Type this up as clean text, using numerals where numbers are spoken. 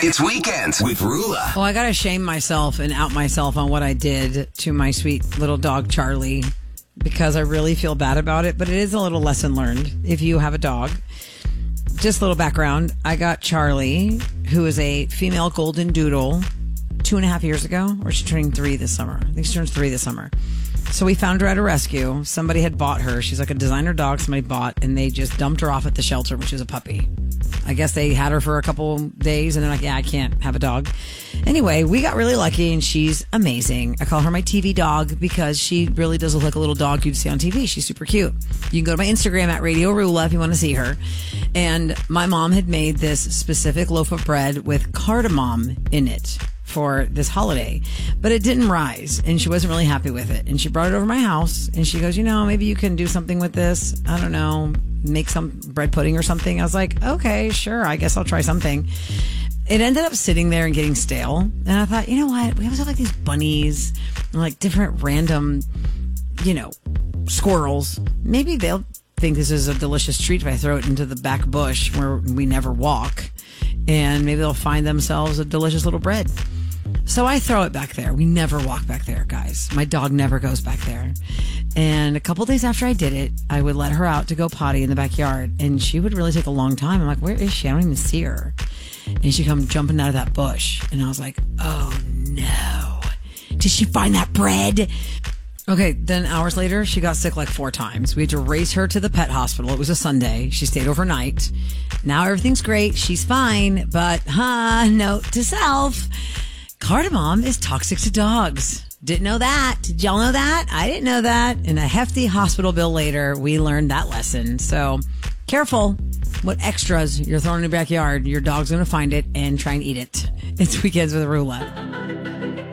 It's Weekends with Rula. Well, I got to shame myself and out myself on what I did to my sweet little dog, Charlie, because I really feel bad about it. But it is a little lesson learned if you have a dog. Just a little background. I got Charlie, who is a female golden doodle, 2.5 years ago, or she's turning 3 this summer. I think she turns 3 this summer. So we found her at a rescue. Somebody had bought her. She's like a designer dog somebody bought, and they just dumped her off at the shelter when she was a puppy. I guess they had her for a couple days, and they're like, yeah, I can't have a dog. Anyway, we got really lucky, and she's amazing. I call her my TV dog because she really does look like a little dog you'd see on TV. She's super cute. You can go to my Instagram at Radio Rula if you want to see her. And my mom had made this specific loaf of bread with cardamom in it for this holiday, but it didn't rise, and she wasn't really happy with it. And she brought it over to my house, and she goes, maybe you can do something with this. I don't know, make some bread pudding or something. I was like, okay, sure, I guess I'll try something. It ended up sitting there and getting stale, and I thought, you know what, we always have like these bunnies and like different random, squirrels. Maybe they'll think this is a delicious treat if I throw it into the back bush where we never walk, and maybe they'll find themselves a delicious little bread. So I throw it back there. We never walk back there, guys. My dog never goes back there. And a couple days after I did it, I would let her out to go potty in the backyard, and she would really take a long time. I'm like, where is she? I don't even see her. And she'd come jumping out of that bush. And I was like, oh no. Did she find that bread? Okay, then hours later, she got sick like 4 times. We had to race her to the pet hospital. It was a Sunday. She stayed overnight. Now everything's great. She's fine. But, note to self, cardamom is toxic to dogs. Didn't know that. Did y'all know that? I didn't know that. And a hefty hospital bill later, we learned that lesson. So careful what extras you're throwing in your backyard. Your dog's going to find it and try and eat it. It's Weekends with Rula.